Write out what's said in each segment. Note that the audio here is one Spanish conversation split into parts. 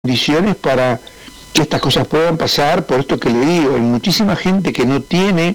condiciones para que estas cosas puedan pasar. Por esto que le digo, hay muchísima gente que no tiene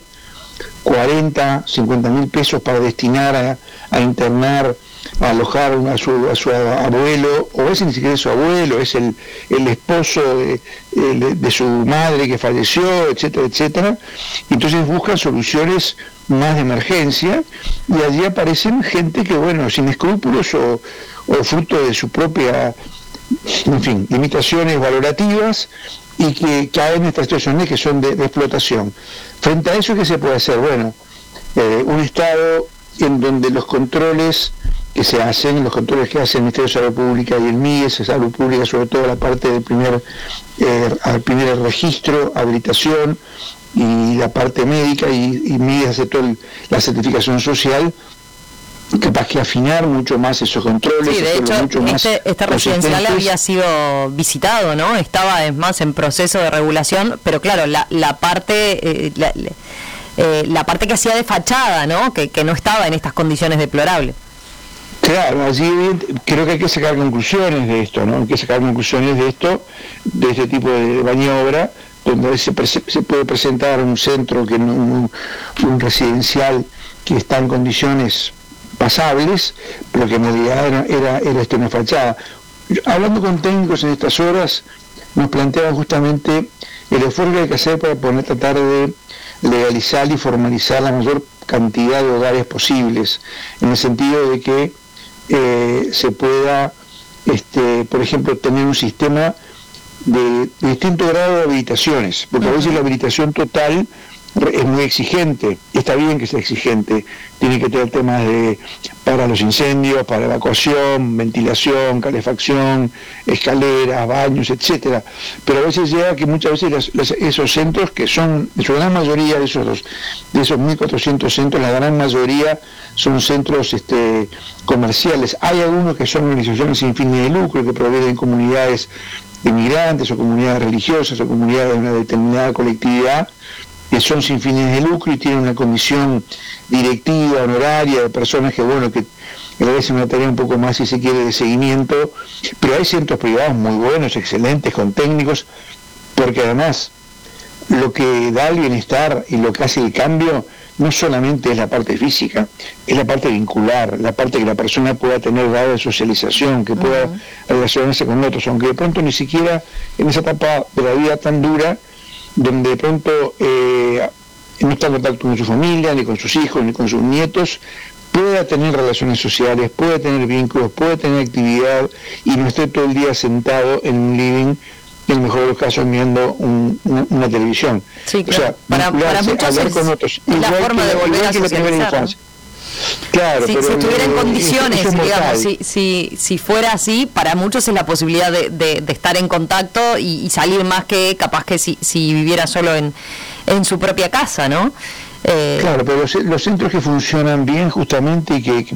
40, 50 mil pesos para destinar a internar, a alojar a su abuelo, o a veces ni siquiera es su abuelo, es el esposo de su madre que falleció, etcétera, etcétera. Entonces buscan soluciones más de emergencia, y allí aparecen gente que, bueno, sin escrúpulos o fruto de su propia, en fin, limitaciones valorativas, y que caen en estas situaciones que son de explotación. Frente a eso, ¿qué se puede hacer? Bueno, un Estado en donde los controles que se hacen, los controles que hace el Ministerio de Salud Pública y el MIDES, Salud Pública, sobre todo la parte del primer registro, habilitación, y la parte médica, y MIDES hace toda la certificación social, capaz que afinar mucho más esos controles. Sí, de hecho, este residencial había sido visitado, ¿no? Estaba, es más, en proceso de regulación, pero claro, la parte que hacía de fachada, ¿no? Que no estaba en estas condiciones deplorables. Claro, allí creo que hay que sacar conclusiones de esto, ¿no? Hay que sacar conclusiones de esto, de este tipo de maniobra, donde se puede presentar un centro, un residencial que está en condiciones pasables, pero que en realidad era una fachada. Hablando con técnicos en estas horas, nos planteaban justamente el esfuerzo que hay que hacer para tratar de legalizar y formalizar la mayor cantidad de hogares posibles, en el sentido de que se pueda, por ejemplo, tener un sistema de distinto grado de habilitaciones, porque a veces la habilitación total es muy exigente, está bien que sea exigente, tiene que tener temas para los incendios, para evacuación, ventilación, calefacción, escaleras, baños, etcétera, pero a veces llega que muchas veces esos centros, que son, en su gran mayoría de esos 1.400 centros, la gran mayoría son centros comerciales. Hay algunos que son organizaciones sin fines de lucro, que proveen comunidades de migrantes o comunidades religiosas o comunidades de una determinada colectividad, que son sin fines de lucro y tienen una condición directiva, honoraria, de personas que, bueno, que realizan una tarea un poco más, si se quiere, de seguimiento, pero hay centros privados muy buenos, excelentes, con técnicos, porque además lo que da el bienestar y lo que hace el cambio no solamente es la parte física, es la parte vincular, la parte que la persona pueda tener grado de socialización, que pueda relacionarse con otros, aunque de pronto ni siquiera en esa etapa de la vida tan dura, donde de pronto no está en contacto con su familia, ni con sus hijos, ni con sus nietos, pueda tener relaciones sociales, pueda tener vínculos, pueda tener actividad, y no esté todo el día sentado en un living, en el mejor de los casos mirando una televisión. Sí, claro. O sea, para muchos hablar con otros, es la forma de volver a socializar. Claro, si pero estuviera en condiciones, digamos, si fuera así, para muchos es la posibilidad de estar en contacto y salir más que capaz que si viviera solo en su propia casa, ¿no? Claro, pero los centros que funcionan bien justamente y que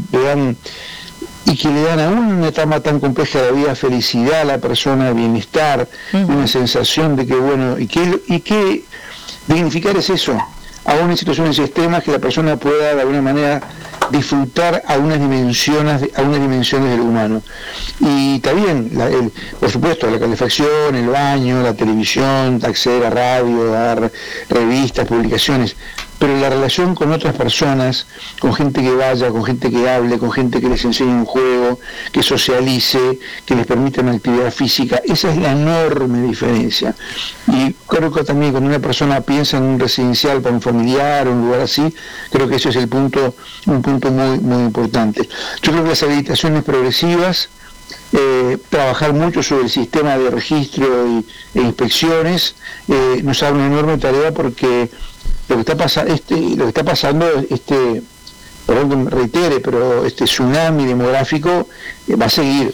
le dan aún una etapa tan compleja de la vida, felicidad a la persona, bienestar, una sensación de que, bueno, y que dignificar es eso, aún en situaciones extremas, que la persona pueda de alguna manera disfrutar a unas dimensiones del humano. Y está bien, por supuesto, la calefacción, el baño, la televisión, acceder a radio, a revistas, publicaciones, pero la relación con otras personas, con gente que vaya, con gente que hable, con gente que les enseñe un juego, que socialice, que les permita una actividad física, esa es la enorme diferencia. Y creo que también cuando una persona piensa en un residencial para un familiar o un lugar así, creo que ese es un punto muy, muy importante. Yo creo que las habilitaciones progresivas, trabajar mucho sobre el sistema de registro e inspecciones, nos abre una enorme tarea, porque lo que está pasando, perdón que me reitere, pero este tsunami demográfico va a seguir.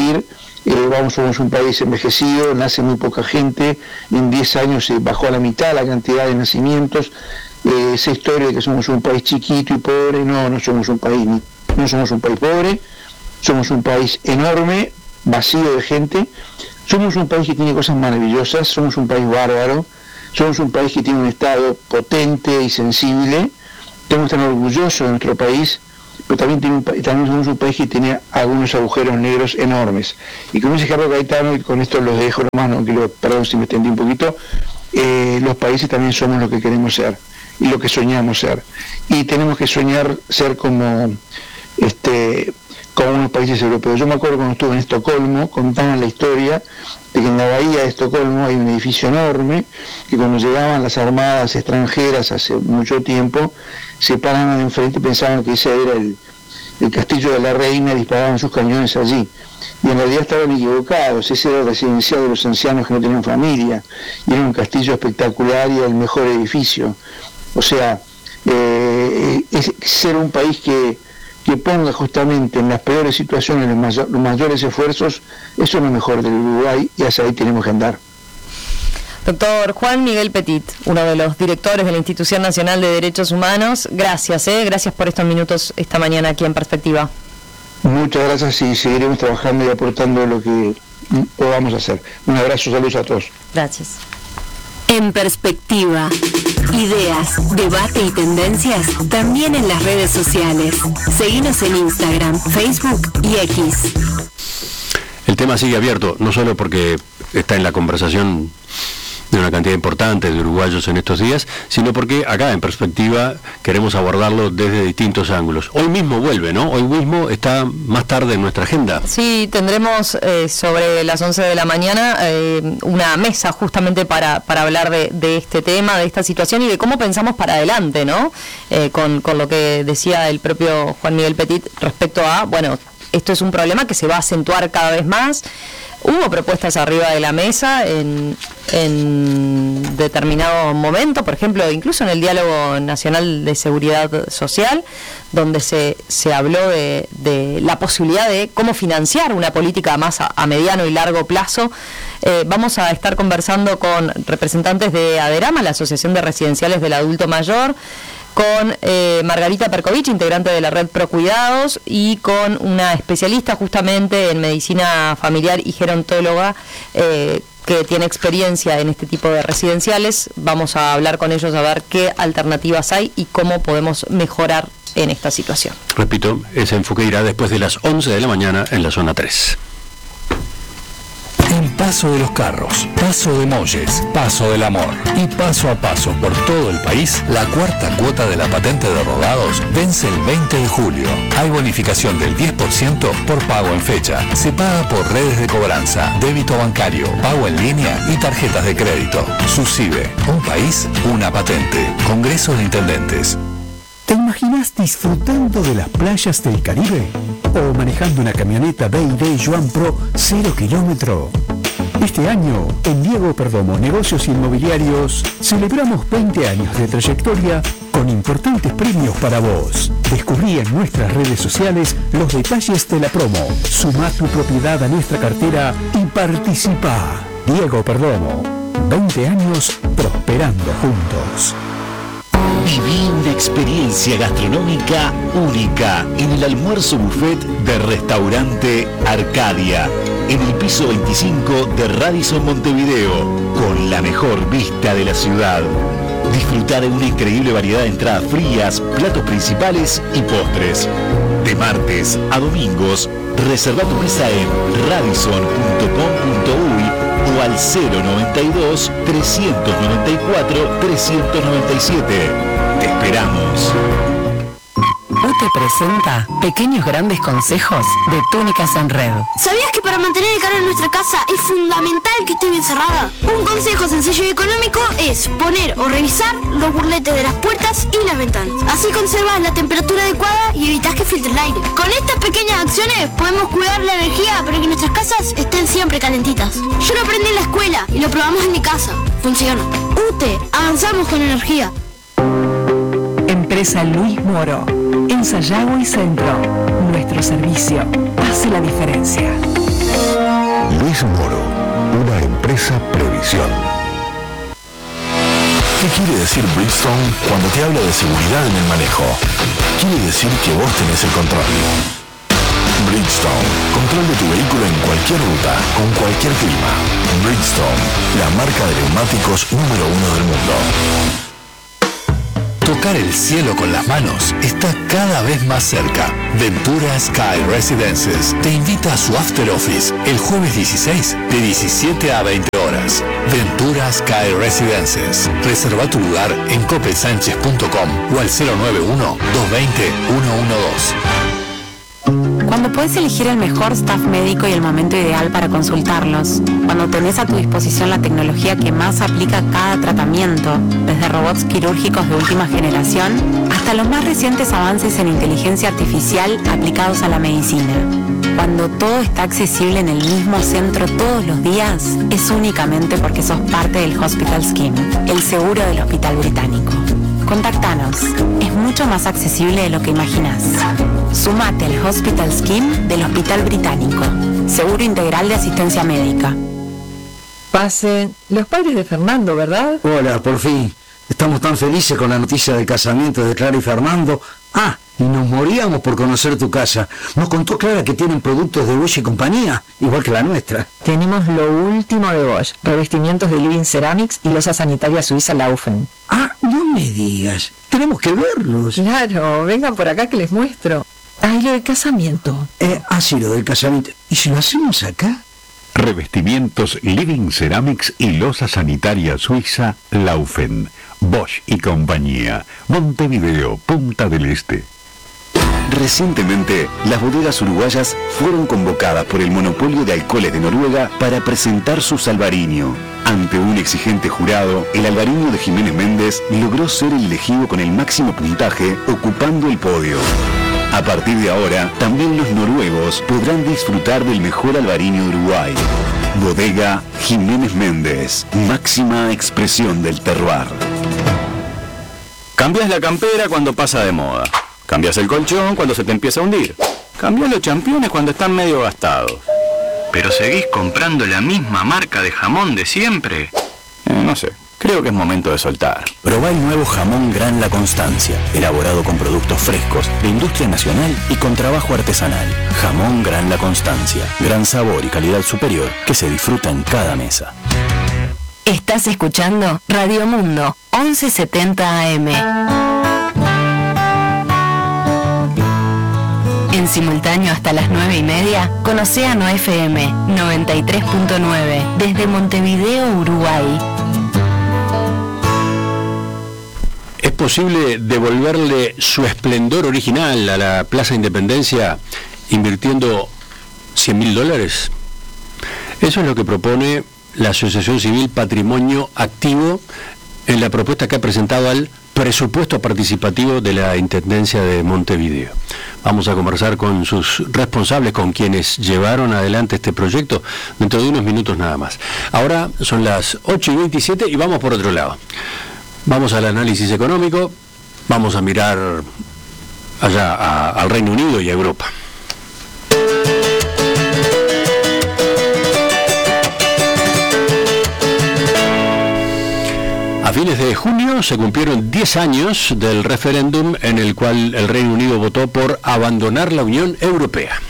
Somos un país envejecido, nace muy poca gente, en 10 años se bajó a la mitad la cantidad de nacimientos. Esa historia de que somos un país chiquito y pobre, no somos un país pobre, somos un país enorme, vacío de gente, somos un país que tiene cosas maravillosas, somos un país bárbaro, somos un país que tiene un Estado potente y sensible, tenemos que estar orgullosos de nuestro país, pero también somos un país que tiene algunos agujeros negros enormes. Y como dice Carlos Gaetano, y con esto los dejo nomás, ¿no? Perdón si me extendí un poquito, los países también somos lo que queremos ser y lo que soñamos ser. Y tenemos que soñar ser como unos países europeos. Yo me acuerdo cuando estuve en Estocolmo, contaban la historia de que en la bahía de Estocolmo hay un edificio enorme, que cuando llegaban las armadas extranjeras hace mucho tiempo, se paraban enfrente y pensaban que ese era el castillo de la reina, disparaban sus cañones allí. Y en realidad estaban equivocados, ese era el residencial de los ancianos que no tenían familia, y era un castillo espectacular y era el mejor edificio. O sea, es ser un país que ponga justamente en las peores situaciones los mayores esfuerzos, eso es lo mejor del Uruguay y hacia ahí tenemos que andar. Doctor Juan Miguel Petit, uno de los directores de la Institución Nacional de Derechos Humanos, gracias por estos minutos esta mañana aquí en Perspectiva. Muchas gracias y seguiremos trabajando y aportando lo que podamos hacer. Un abrazo, saludos a todos. Gracias. En Perspectiva, ideas, debate y tendencias también en las redes sociales. Seguinos en Instagram, Facebook y X. El tema sigue abierto, no solo porque está en la conversación de una cantidad importante de uruguayos en estos días, sino porque acá en Perspectiva queremos abordarlo desde distintos ángulos. Hoy mismo vuelve, ¿no? Hoy mismo está más tarde en nuestra agenda. Sí, tendremos sobre las 11 de la mañana una mesa justamente para hablar de este tema, de esta situación y de cómo pensamos para adelante, ¿no? Con lo que decía el propio Juan Miguel Petit respecto a, bueno, esto es un problema que se va a acentuar cada vez más. Hubo propuestas arriba de la mesa en determinado momento, por ejemplo, incluso en el Diálogo Nacional de Seguridad Social, donde se habló de la posibilidad de cómo financiar una política más a mediano y largo plazo. Vamos a estar conversando con representantes de ADERAMA, la Asociación de Residenciales del Adulto Mayor, con Margarita Perkovich, integrante de la red Procuidados, y con una especialista justamente en medicina familiar y gerontóloga que tiene experiencia en este tipo de residenciales. Vamos a hablar con ellos a ver qué alternativas hay y cómo podemos mejorar en esta situación. Repito, ese enfoque irá después de las 11 de la mañana en la zona 3. El paso de los carros, paso de Molles, paso del amor y paso a paso por todo el país, la cuarta cuota de la patente de rodados vence el 20 de julio. Hay bonificación del 10% por pago en fecha. Se paga por redes de cobranza, débito bancario, pago en línea y tarjetas de crédito. SUSIBE, un país, una patente. Congreso de Intendentes. ¿Te imaginas disfrutando de las playas del Caribe? ¿O manejando una camioneta B&D Joan Pro 0 kilómetro? Este año, en Diego Perdomo Negocios Inmobiliarios, celebramos 20 años de trayectoria con importantes premios para vos. Descubrí en nuestras redes sociales los detalles de la promo. Sumá tu propiedad a nuestra cartera y participá. Diego Perdomo, 20 años prosperando juntos. Viví una experiencia gastronómica única en el almuerzo buffet de Restaurante Arcadia, en el piso 25 de Radisson Montevideo, con la mejor vista de la ciudad. Disfruta de una increíble variedad de entradas frías, platos principales y postres. De martes a domingos, reserva tu mesa en radisson.com.uy o al 092 394 397. Te esperamos. UTE presenta Pequeños Grandes Consejos de Túnicas en Red. ¿Sabías que para mantener el calor en nuestra casa es fundamental que esté bien cerrada? Un consejo sencillo y económico es poner o revisar los burletes de las puertas y las ventanas. Así conservas la temperatura adecuada y evitas que filtre el aire. Con estas pequeñas acciones podemos cuidar la energía para que nuestras casas estén siempre calentitas. Yo lo aprendí en la escuela y lo probamos en mi casa. Funciona. UTE, avanzamos con energía. Empresa Luis Moro, en Sayago y Centro. Nuestro servicio hace la diferencia. Luis Moro, una empresa Previsión. ¿Qué quiere decir Bridgestone cuando te habla de seguridad en el manejo? Quiere decir que vos tenés el control. Bridgestone, control de tu vehículo en cualquier ruta, con cualquier clima. Bridgestone, la marca de neumáticos número 1 del mundo. Tocar el cielo con las manos está cada vez más cerca. Ventura Sky Residences te invita a su After Office el jueves 16 de 17 a 20 horas. Ventura Sky Residences. Reserva tu lugar en copesanchez.com o al 091-220-112. Cuando puedes elegir el mejor staff médico y el momento ideal para consultarlos, cuando tenés a tu disposición la tecnología que más aplica a cada tratamiento, desde robots quirúrgicos de última generación hasta los más recientes avances en inteligencia artificial aplicados a la medicina. Cuando todo está accesible en el mismo centro todos los días, es únicamente porque sos parte del Hospital Scheme, el seguro del Hospital Británico. Contactanos, es mucho más accesible de lo que imaginás. Sumate al Hospital Scheme del Hospital Británico, seguro integral de asistencia médica. Pasen los padres de Fernando, ¿verdad? Hola, por fin. Estamos tan felices con la noticia del casamiento de Clara y Fernando. Ah, y nos moríamos por conocer tu casa. Nos contó Clara que tienen productos de Bosch y compañía, igual que la nuestra. Tenemos lo último de Bosch, revestimientos de Living Ceramics y losa sanitaria suiza Laufen. Ah, no me digas. Tenemos que verlos. Claro, vengan por acá que les muestro. Ay, lo del casamiento. Sí, lo del casamiento. ¿Y si lo hacemos acá? Revestimientos Living Ceramics y losa sanitaria suiza Laufen. Bosch y compañía. Montevideo, Punta del Este. Recientemente, las bodegas uruguayas fueron convocadas por el monopolio de alcoholes de Noruega para presentar su Albariño. Ante un exigente jurado, el Albariño de Jiménez Méndez logró ser el elegido con el máximo puntaje, ocupando el podio. A partir de ahora, también los noruegos podrán disfrutar del mejor albariño de Uruguay. Bodega Jiménez Méndez, máxima expresión del terroir. Cambias la campera cuando pasa de moda. Cambias el colchón cuando se te empieza a hundir. Cambias los championes cuando están medio gastados. ¿Pero seguís comprando la misma marca de jamón de siempre? No sé. Creo que es momento de soltar. Probá el nuevo jamón Gran La Constancia, elaborado con productos frescos, de industria nacional y con trabajo artesanal. Jamón Gran La Constancia, gran sabor y calidad superior que se disfruta en cada mesa. Estás escuchando Radio Mundo, 1170 AM. En simultáneo hasta las 9:30 con Océano FM 93.9 desde Montevideo, Uruguay. ¿Es posible devolverle su esplendor original a la Plaza Independencia invirtiendo $100.000? Eso es lo que propone la Asociación Civil Patrimonio Activo en la propuesta que ha presentado al presupuesto participativo de la Intendencia de Montevideo. Vamos a conversar con sus responsables, con quienes llevaron adelante este proyecto, dentro de unos minutos nada más. Ahora son las 8:27 y vamos por otro lado. Vamos al análisis económico, vamos a mirar allá al Reino Unido y a Europa. A fines de junio se cumplieron 10 años del referéndum en el cual el Reino Unido votó por abandonar la Unión Europea.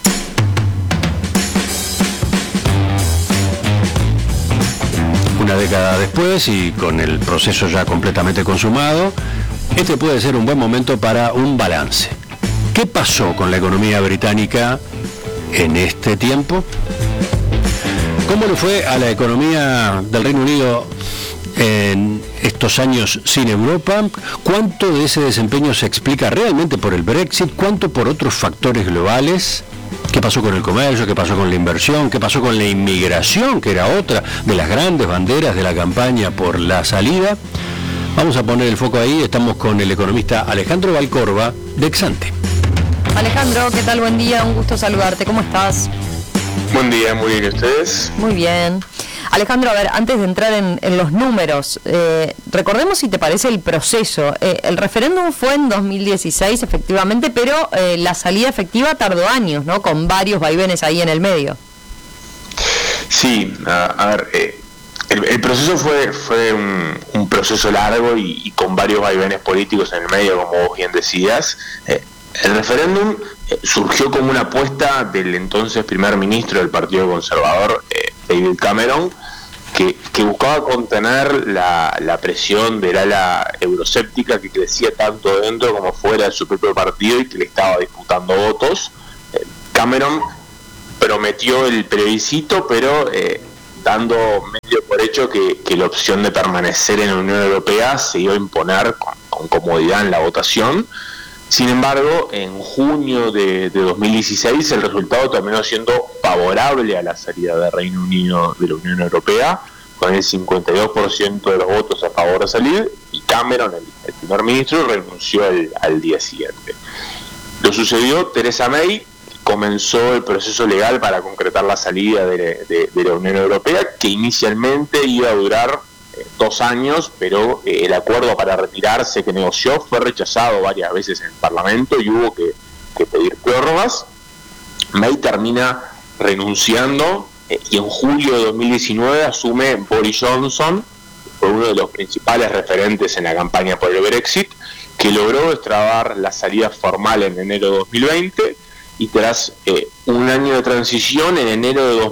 Una década después y con el proceso ya completamente consumado, este puede ser un buen momento para un balance. ¿Qué pasó con la economía británica en este tiempo? ¿Cómo le fue a la economía del Reino Unido en estos años sin Europa? ¿Cuánto de ese desempeño se explica realmente por el Brexit? ¿Cuánto por otros factores globales? ¿Qué pasó con el comercio? ¿Qué pasó con la inversión? ¿Qué pasó con la inmigración, que era otra de las grandes banderas de la campaña por la salida? Vamos a poner el foco ahí. Estamos con el economista Alejandro Valcorba de Exante. Alejandro, ¿qué tal? Buen día, un gusto saludarte. ¿Cómo estás? Buen día, muy bien. ¿Y ustedes? Muy bien. Alejandro, a ver, antes de entrar en los números, recordemos, si te parece, el proceso. El referéndum fue en 2016, efectivamente, pero la salida efectiva tardó años, ¿no? Con varios vaivenes ahí en el medio. Sí, a ver, el proceso fue un proceso largo y con varios vaivenes políticos en el medio, como vos bien decías. El referéndum surgió como una apuesta del entonces primer ministro del Partido Conservador, David Cameron, que buscaba contener la presión del ala euroscéptica que crecía tanto dentro como fuera de su propio partido y que le estaba disputando votos. Cameron prometió el plebiscito, pero dando medio por hecho que la opción de permanecer en la Unión Europea se iba a imponer con comodidad en la votación. Sin embargo, en junio de 2016 el resultado terminó siendo favorable a la salida del Reino Unido de la Unión Europea, con el 52% de los votos a favor de salir, y Cameron, el primer ministro, renunció al día siguiente. Lo sucedió Theresa May, comenzó el proceso legal para concretar la salida de la Unión Europea, que inicialmente iba a durar 2 años, pero el acuerdo para retirarse que negoció fue rechazado varias veces en el Parlamento y hubo que pedir prórrogas. May termina renunciando y en julio de 2019 asume Boris Johnson, que fue uno de los principales referentes en la campaña por el Brexit, que logró destrabar la salida formal en enero de 2020, y tras un año de transición, en enero de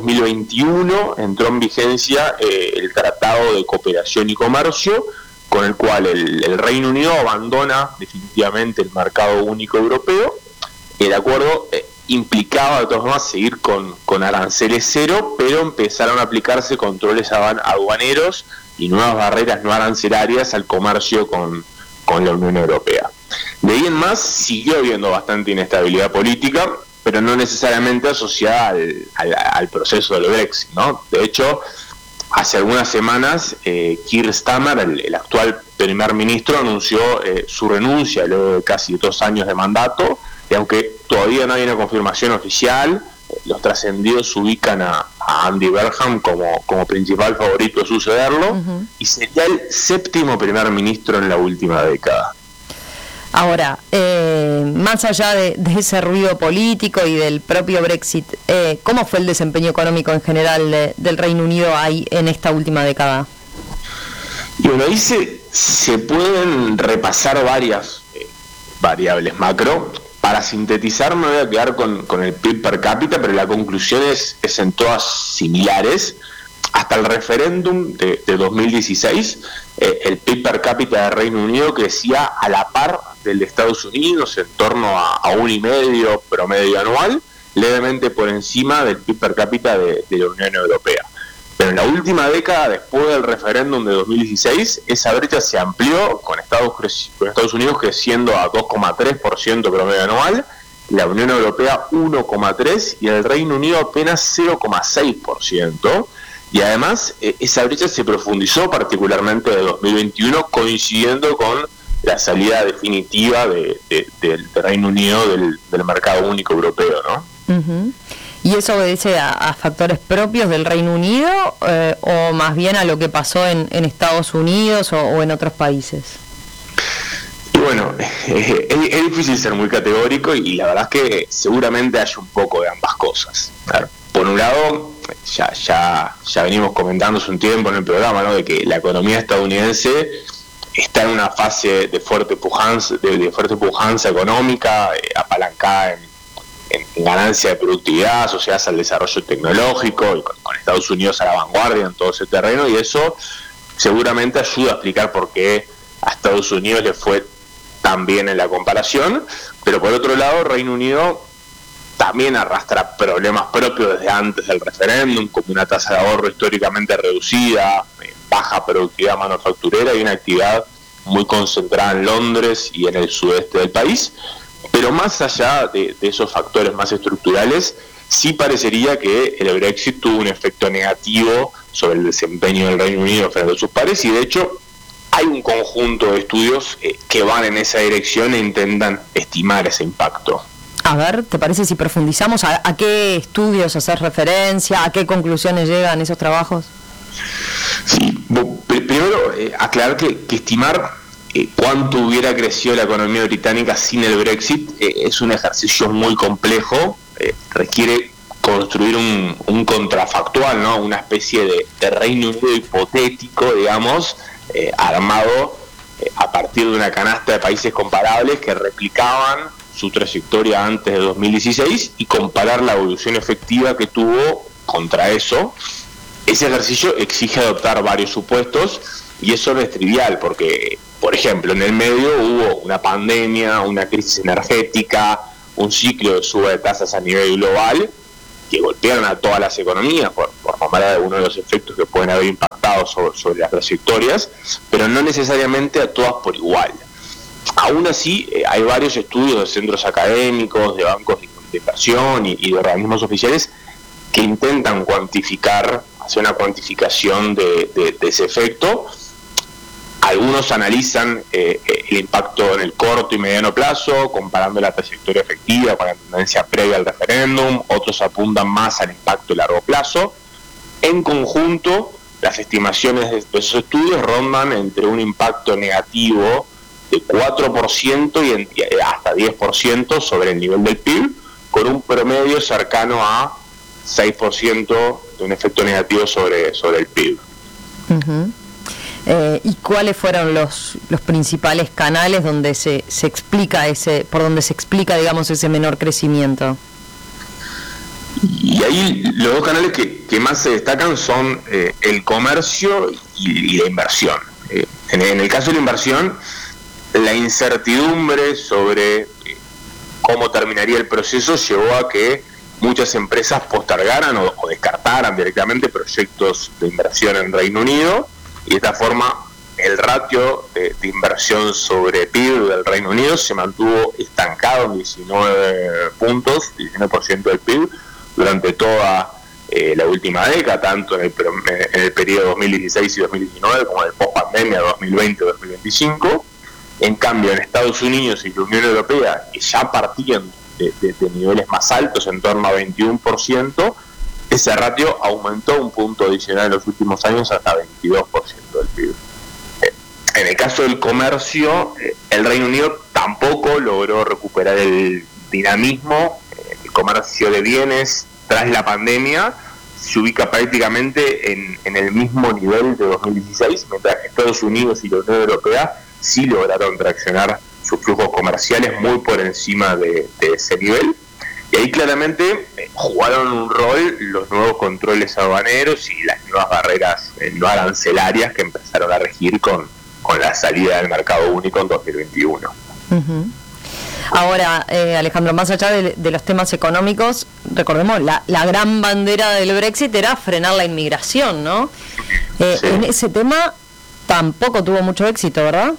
2021 entró en vigencia el Tratado de Cooperación y Comercio, con el cual el Reino Unido abandona definitivamente el mercado único europeo. El acuerdo implicaba de todas formas seguir con aranceles cero, pero empezaron a aplicarse controles aduaneros y nuevas barreras no arancelarias al comercio con la Unión Europea. De ahí en más siguió habiendo bastante inestabilidad política, pero no necesariamente asociada al proceso del Brexit, ¿no? De hecho, hace algunas semanas Keir Starmer, el actual primer ministro, anunció su renuncia luego de casi 2 años de mandato, y aunque todavía no hay una confirmación oficial, los trascendidos ubican a Andy Burnham como principal favorito a sucederlo, y sería el 7º primer ministro en la última década. Ahora, más allá de ese ruido político y del propio Brexit, ¿cómo fue el desempeño económico en general del Reino Unido ahí en esta última década? Y bueno, ahí se pueden repasar varias variables macro. Para sintetizar me voy a quedar con el PIB per cápita, pero la conclusión es en todas similares. Hasta el referéndum de 2016, el PIB per cápita del Reino Unido crecía a la par del de Estados Unidos, en torno a 1,5 promedio anual, levemente por encima del PIB per cápita de la Unión Europea. Pero en la última década, después del referéndum de 2016, esa brecha se amplió, con Estados Unidos creciendo a 2,3% promedio anual, la Unión Europea 1,3% y el Reino Unido apenas 0,6%. Y además esa brecha se profundizó particularmente de 2021, coincidiendo con la salida definitiva del Reino Unido del mercado único europeo, ¿no? Uh-huh. ¿Y eso obedece a factores propios del Reino Unido o más bien a lo que pasó en Estados Unidos o en otros países? Y bueno, es difícil ser muy categórico y la verdad es que seguramente hay un poco de ambas cosas. A ver, por un lado, ya venimos comentando hace un tiempo en el programa, ¿no?, de que la economía estadounidense está en una fase de fuerte pujanza económica, apalancada en ganancia de productividad, asociadas al desarrollo tecnológico, y con Estados Unidos a la vanguardia en todo ese terreno, y eso seguramente ayuda a explicar por qué a Estados Unidos le fue tan bien en la comparación. Pero por otro lado, Reino Unido también arrastra problemas propios desde antes del referéndum, como una tasa de ahorro históricamente reducida, baja productividad manufacturera y una actividad muy concentrada en Londres y en el sudeste del país. Pero más allá de esos factores más estructurales, sí parecería que el Brexit tuvo un efecto negativo sobre el desempeño del Reino Unido frente a sus pares, y de hecho hay un conjunto de estudios que van en esa dirección e intentan estimar ese impacto. A ver, ¿te parece si profundizamos? ¿A qué estudios hacer referencia? ¿A qué conclusiones llegan esos trabajos? Sí, primero aclarar que estimar cuánto hubiera crecido la economía británica sin el Brexit es un ejercicio muy complejo, requiere construir un contrafactual, ¿no?, una especie de Reino Unido hipotético, digamos, armado a partir de una canasta de países comparables que replicaban su trayectoria antes de 2016 y comparar la evolución efectiva que tuvo contra eso. ese ejercicio exige adoptar varios supuestos y eso no es trivial porque, por ejemplo, en el medio hubo una pandemia, una crisis energética, un ciclo de suba de tasas a nivel global que golpearon a todas las economías, por nombrar algunos de los efectos que pueden haber impactado sobre las trayectorias, pero no necesariamente a todas por igual. Aún así, hay varios estudios de centros académicos, de bancos de inversión y de organismos oficiales que intentan hacer una cuantificación de ese efecto. Algunos analizan el impacto en el corto y mediano plazo, comparando la trayectoria efectiva con la tendencia previa al referéndum, otros apuntan más al impacto a largo plazo. En conjunto, las estimaciones de esos estudios rondan entre un impacto negativo de 4% y hasta 10% sobre el nivel del PIB, con un promedio cercano a 6% de un efecto negativo sobre el PIB. Uh-huh. ¿Y cuáles fueron los principales canales donde se explica por donde se explica, digamos, ese menor crecimiento? Y ahí los dos canales que más se destacan son el comercio y la inversión. En el caso de la inversión, la incertidumbre sobre cómo terminaría el proceso llevó a que muchas empresas postergaran o descartaran directamente proyectos de inversión en Reino Unido, y de esta forma el ratio de inversión sobre PIB del Reino Unido se mantuvo estancado en 19% del PIB durante toda la última década, tanto en el periodo 2016 y 2019 como en el post-pandemia 2020-2025. En cambio, en Estados Unidos y la Unión Europea, que ya partían de niveles más altos, en torno a 21%, ese ratio aumentó un punto adicional en los últimos años hasta 22% del PIB. En el caso del comercio, el Reino Unido tampoco logró recuperar el dinamismo. El comercio de bienes tras la pandemia se ubica prácticamente en el mismo nivel de 2016, mientras que Estados Unidos y la Unión Europea sí lograron traccionar sus flujos comerciales muy por encima de ese nivel. Y ahí claramente jugaron un rol los nuevos controles aduaneros y las nuevas barreras no arancelarias que empezaron a regir con la salida del mercado único en 2021. Uh-huh. Ahora, Alejandro, más allá de los temas económicos, recordemos, la gran bandera del Brexit era frenar la inmigración, ¿no? Sí. En ese tema tampoco tuvo mucho éxito, ¿verdad?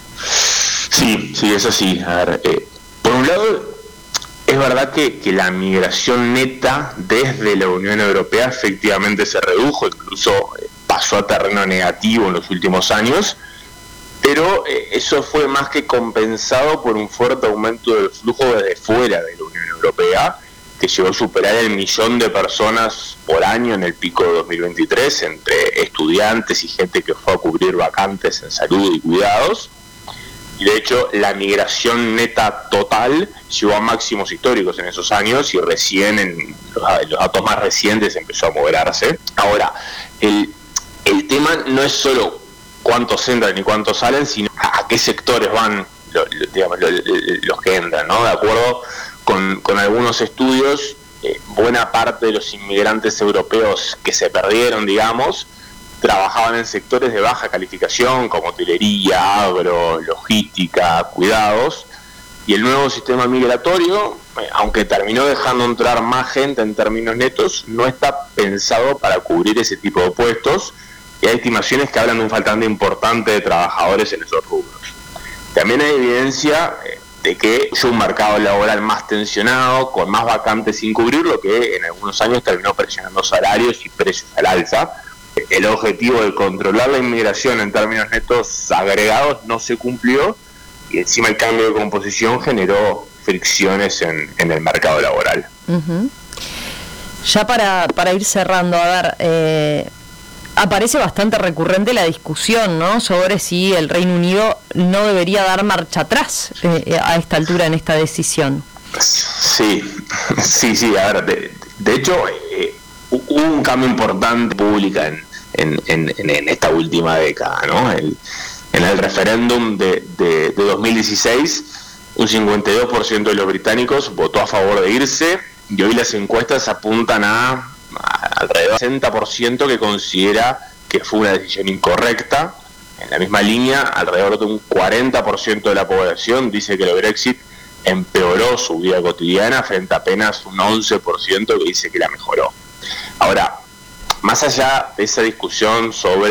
Sí, eso sí. A ver, por un lado, es verdad que la migración neta desde la Unión Europea efectivamente se redujo, incluso pasó a terreno negativo en los últimos años, pero eso fue más que compensado por un fuerte aumento del flujo desde fuera de la Unión Europea, que llegó a superar el 1.000.000 de personas por año en el pico de 2023, entre estudiantes y gente que fue a cubrir vacantes en salud y cuidados. Y de hecho, la migración neta total llegó a máximos históricos en esos años y recién en los datos más recientes empezó a moderarse. Ahora, el tema no es solo cuántos entran y cuántos salen, sino a qué sectores van los que entran, ¿no? De acuerdo con algunos estudios, buena parte de los inmigrantes europeos que se perdieron, digamos, trabajaban en sectores de baja calificación como hotelería, agro, logística, cuidados, y el nuevo sistema migratorio, aunque terminó dejando entrar más gente en términos netos, no está pensado para cubrir ese tipo de puestos, y hay estimaciones que hablan de un faltante importante de trabajadores en esos rubros. También hay evidencia de que es un mercado laboral más tensionado, con más vacantes sin cubrir, lo que en algunos años terminó presionando salarios y precios al alza. El objetivo de controlar la inmigración en términos netos agregados no se cumplió, y encima el cambio de composición generó fricciones en el mercado laboral. Uh-huh. Ya para ir cerrando, a ver, aparece bastante recurrente la discusión, ¿no?, sobre si el Reino Unido no debería dar marcha atrás a esta altura en esta decisión. Sí, a ver, de hecho hubo un cambio importante pública en esta última década, ¿no? En el referéndum de 2016, un 52% de los británicos votó a favor de irse, y hoy las encuestas apuntan a alrededor del 60% que considera que fue una decisión incorrecta. En la misma línea, alrededor de un 40% de la población dice que el Brexit empeoró su vida cotidiana, frente a apenas un 11% que dice que la mejoró. Ahora, más allá de esa discusión sobre